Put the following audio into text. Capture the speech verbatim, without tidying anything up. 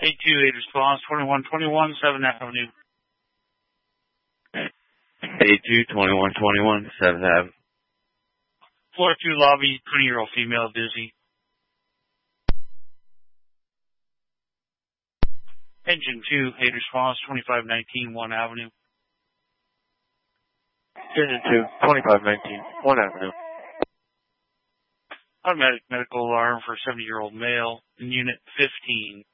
eight two eight response, twenty-one twenty-one, seventh Avenue. eight two twenty-one twenty-one, seventh Avenue. Floor two lobby, twenty-year-old female, dizzy. Engine two, eight response, twenty-five nineteen, one Avenue. Engine two, twenty-five nineteen, one Avenue. Automatic medical alarm for seventy-year-old male in unit fifteen.